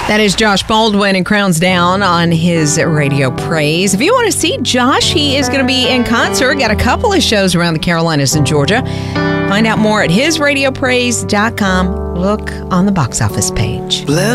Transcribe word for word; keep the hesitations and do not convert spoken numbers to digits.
That is Josh Baldwin and Crowns Down on his Radio Praise. If you want to see Josh, he is going to be in concert. Got a couple of shows around the Carolinas and Georgia. Find out more at his radio praise dot com. Look on the box office page. Bless